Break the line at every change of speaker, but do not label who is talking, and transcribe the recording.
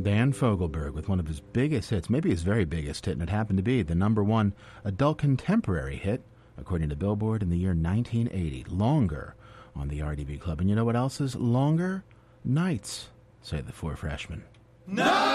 Dan Fogelberg with one of his biggest hits, maybe his very biggest hit, and it happened to be the number one adult contemporary hit, according to Billboard, in the year 1980. Longer on the RDB Club. And you know what else is longer? Nights, say the four freshmen. No!